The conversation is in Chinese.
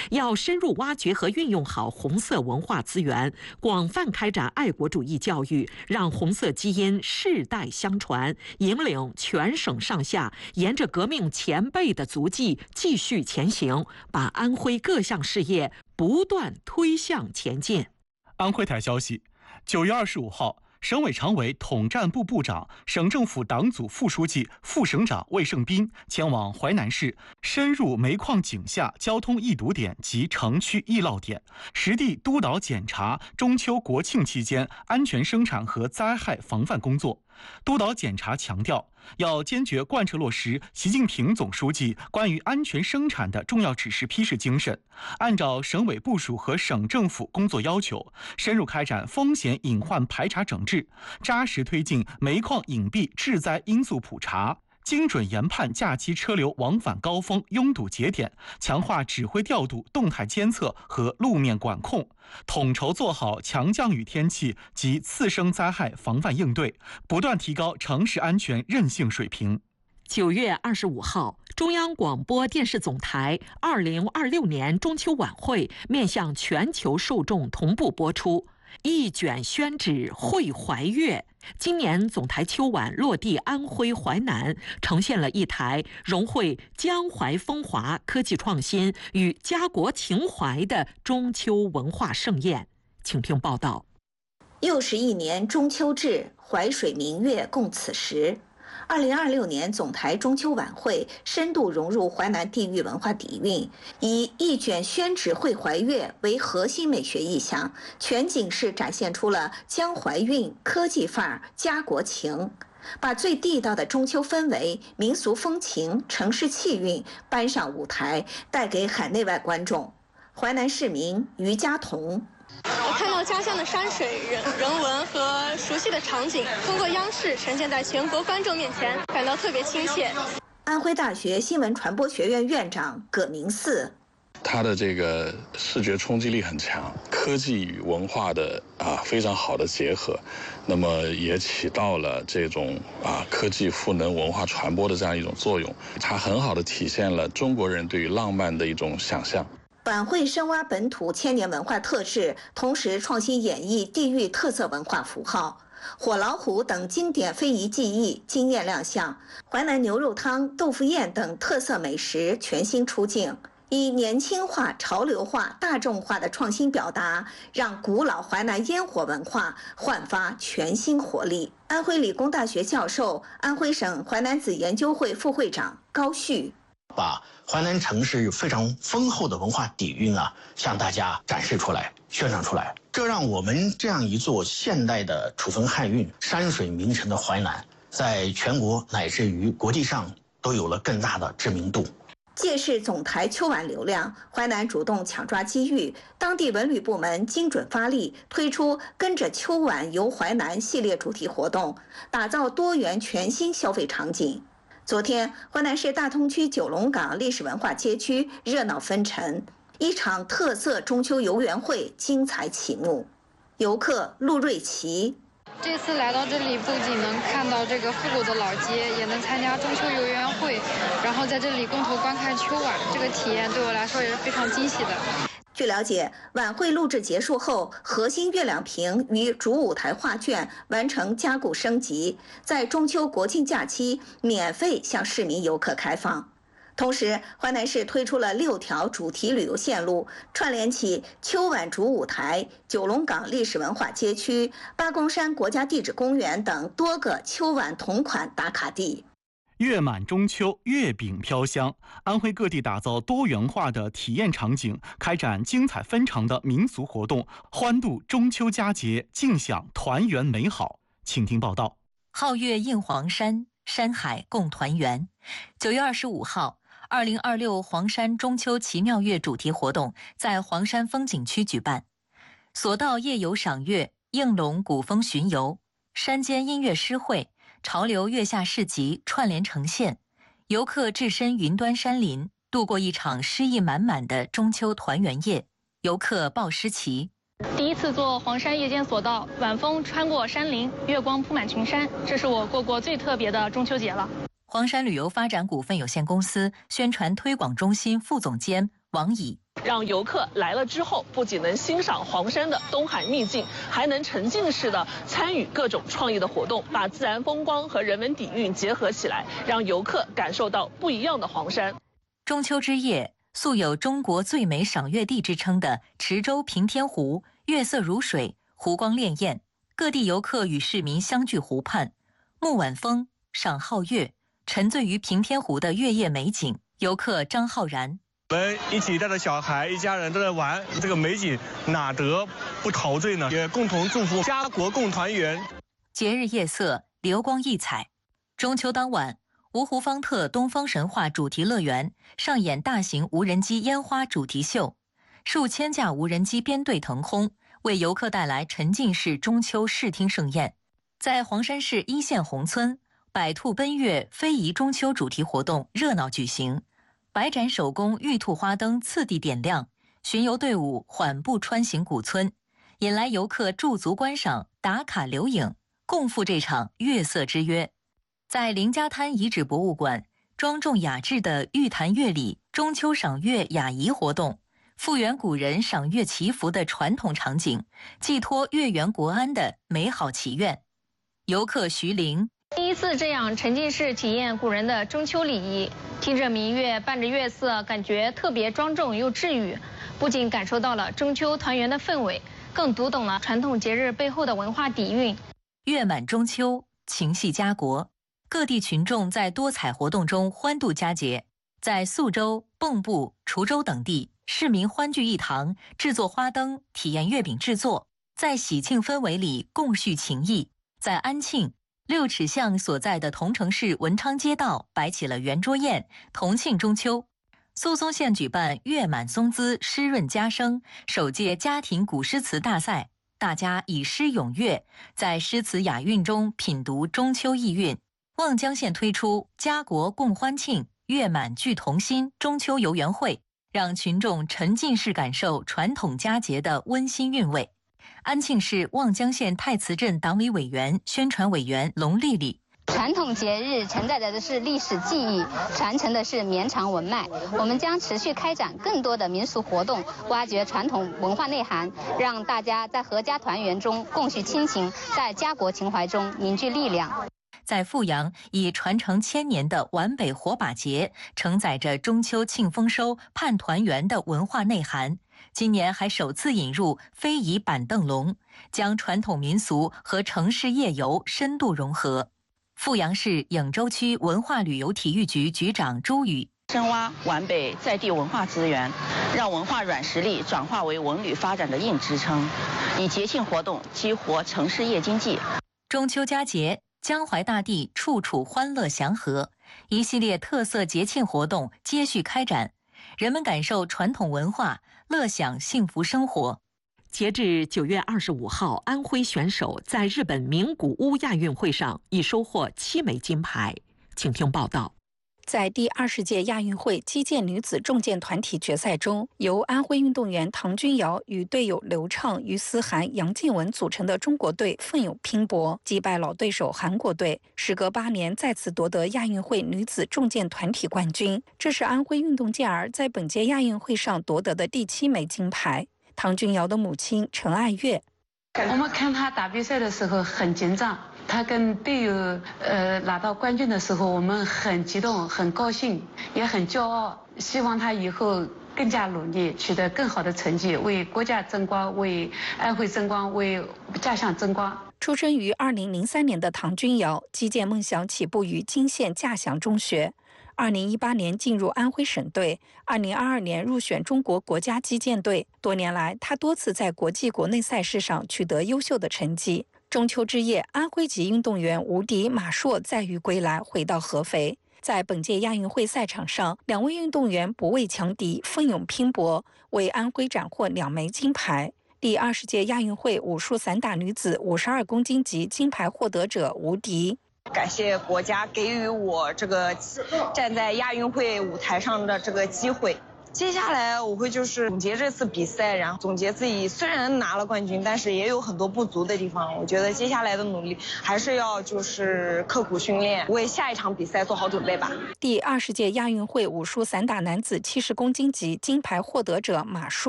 要深入挖掘和运用好红色文化资源，广泛开展爱国主义教育，让红色基因世代相传，引领全省上下沿着革命前辈的足迹继续前行，把安徽各项事业不断推向前进。 安徽台消息，9月25号。省委常委、统战部部长、省政府党组副书记、副省长魏胜斌前往淮南市，深入煤矿井下交通易堵点及城区易涝点，实地督导检查中秋国庆期间安全生产和灾害防范工作。督导检查强调，要坚决贯彻落实习近平总书记关于安全生产的重要指示批示精神，按照省委部署和省政府工作要求，深入开展风险隐患排查整治，扎实推进煤矿隐蔽致灾因素普查，精准研判假期车流往返高峰拥堵节点，强化指挥调度、动态监测和路面管控，统筹做好强降雨天气及次生灾害防范应对，不断提高城市安全韧性水平。 9月25号，中央广播电视总台2026年中秋晚会面向全球受众同步播出。一卷宣纸绘怀粤，今年总台秋晚落地安徽淮南，呈现了一台融汇江淮风华、科技创新与家国情怀的中秋文化盛宴。请听报道。 又是一年中秋至，淮水明月共此时。2026年总台中秋晚会深度融入淮南地域文化底蕴，以一卷宣纸绘怀粤为核心美学意象，全景式展现出了江淮韵、科技范儿、家国情，把最地道的中秋氛围、民俗风情、城市气韵搬上舞台，带给海内外观众。淮南市民于佳彤。 我看到家乡的山水、人文和熟悉的场景，通过央视呈现在全国观众面前，感到特别亲切。 安徽大学新闻传播学院院长葛明四， 它的这个视觉冲击力很强，科技与文化的非常好的结合，那么也起到了这种科技赋能文化传播的这样一种作用。它很好的体现了中国人对于浪漫的一种想象。 晚会深挖本土千年文化特质，同时创新演绎地域特色文化符号。火老虎等经典非遗技艺惊艳亮相，淮南牛肉汤、豆腐宴等特色美食全新出镜，以年轻化、潮流化、大众化的创新表达，让古老淮南烟火文化焕发全新活力。安徽理工大学教授、安徽省淮南子研究会副会长高旭， 把淮南城市非常丰厚的文化底蕴向大家展示出来、宣传出来，这让我们这样一座现代的楚风汉韵、山水名城的淮南，在全国乃至于国际上都有了更大的知名度。 借势总台秋晚流量，淮南主动抢抓机遇，当地文旅部门精准发力，推出跟着秋晚游淮南系列主题活动，打造多元全新消费场景。昨天，淮南市大通区九龙岗历史文化街区热闹纷呈，一场特色中秋游园会精彩启幕。游客陆瑞奇， 这次来到这里，不仅能看到这个复古的老街，也能参加中秋游园会，然后在这里共同观看秋晚，这个体验对我来说也是非常惊喜的。 据了解，晚会录制结束后，核心月亮屏与主舞台画卷完成加固升级，在中秋国庆假期免费向市民游客开放。同时，淮南市推出了6条主题旅游线路，串联起秋晚主舞台、九龙岗历史文化街区、八公山国家地质公园等多个秋晚同款打卡地。 月满中秋，月饼飘香。安徽各地打造多元化的体验场景，开展精彩纷呈的民俗活动，欢度中秋佳节，尽享团圆美好。请听报道。 皓月映黄山，山海共团圆。9月25号，2026黄山中秋奇妙月主题活动在黄山风景区举办，索道夜游赏月、应龙古风巡游、山间音乐诗会、潮流月下市集串联呈现，游客置身云端山林，度过一场诗意满满的中秋团圆夜。游客抱诗旗。 第一次坐黄山夜间索道，晚风穿过山林，月光铺满群山，这是我过最特别的中秋节了。 黄山旅游发展股份有限公司宣传推广中心副总监王乙， 让游客来了之后，不仅能欣赏黄山的东海秘境，还能沉浸式的参与各种创意的活动，把自然风光和人文底蕴结合起来，让游客感受到不一样的黄山。 中秋之夜，素有中国最美赏月地之称的池州平天湖，月色如水，湖光潋滟，各地游客与市民相聚湖畔，沐晚风，赏皓月，沉醉于平天湖的月夜美景。游客张浩然。 我们一起带着小孩，一家人都在玩，这个美景哪得不陶醉呢？也共同祝福家国共团圆。 节日夜色，流光溢彩。中秋当晚，芜湖方特东方神话主题乐园上演大型无人机烟花主题秀，数千架无人机编队腾空，为游客带来沉浸式中秋视听盛宴。在黄山市一线红村，百兔奔月非遗中秋主题活动热闹举行。百盏手工玉兔花灯次第点亮，巡游队伍缓步穿行古村，引来游客驻足观赏、打卡留影，共赴这场月色之约。在凌家滩遗址博物馆，庄重雅致的玉坛乐礼中秋赏月雅仪活动，复原古人赏月祈福的传统场景，寄托月圆国安的美好祈愿。游客徐玲。 第一次这样沉浸式体验古人的中秋礼仪，听着民乐，伴着月色，感觉特别庄重又治愈。不仅感受到了中秋团圆的氛围，更读懂了传统节日背后的文化底蕴。 月满中秋，情系家国，各地群众在多彩活动中欢度佳节。在宿州、蚌埠、滁州等地，市民欢聚一堂，制作花灯，体验月饼制作，在喜庆氛围里共叙情谊。在安庆，六尺巷所在的桐城市文昌街道摆起了圆桌宴，同庆中秋。宿松县举办月满松姿诗润佳声首届家庭古诗词大赛，大家以诗咏月，在诗词雅韵中品读中秋意韵。望江县推出家国共欢庆，月满聚同心中秋游园会，让群众沉浸式感受传统佳节的温馨韵味。安庆市望江县太慈镇党委委员、宣传委员龙丽丽。 传统节日承载着的是历史记忆，传承的是绵长文脉。我们将持续开展更多的民俗活动，挖掘传统文化内涵，让大家在阖家团圆中共叙亲情，在家国情怀中凝聚力量。 在阜阳，以传承1000年的皖北火把节，承载着中秋庆丰收、盼团圆的文化内涵。今年还首次引入非遗板凳龙，将传统民俗和城市夜游深度融合。阜阳市颍州区文化旅游体育局局长朱宇。 深挖皖北在地文化资源，让文化软实力转化为文旅发展的硬支撑，以节庆活动激活城市夜经济。 中秋佳节，江淮大地处处欢乐祥和，一系列特色节庆活动接续开展，人们感受传统文化，乐享幸福生活。 截至9月25号，安徽选手在日本名古屋亚运会上已收获7枚金牌。请听报道。 在第20届亚运会击剑女子重剑团体决赛中，由安徽运动员唐君瑶与队友刘畅、于思涵、杨静雯组成的中国队奋勇拼搏，击败老对手韩国队，时隔8年再次夺得亚运会女子重剑团体冠军。这是安徽运动健儿在本届亚运会上夺得的第7枚金牌。唐君瑶的母亲陈爱月： 我们看她打比赛的时候很紧张，她跟队友拿到冠军的时候，我们很激动、很高兴，也很骄傲。希望她以后更加努力，取得更好的成绩，为国家争光，为安徽争光，为家乡争光。 出生于2003年的唐君瑶，击剑梦想起步于泾县稼祥中学。2018年进入安徽省队，2022年入选中国国家击剑队。多年来，他多次在国际国内赛事上取得优秀的成绩。中秋之夜，安徽籍运动员吴迪、马硕载誉归来，回到合肥。在本届亚运会赛场上，2位运动员不畏强敌，奋勇拼搏，为安徽斩获2枚金牌。第20届亚运会武术散打女子52公斤级金牌获得者吴迪。 感谢国家给予我这个站在亚运会舞台上的这个机会， 接下来我会就是总结这次比赛，然后总结自己虽然拿了冠军，但是也有很多不足的地方。我觉得接下来的努力还是要就是刻苦训练，为下一场比赛做好准备吧。 第20届亚运会武术散打男子70公斤级金牌获得者马术。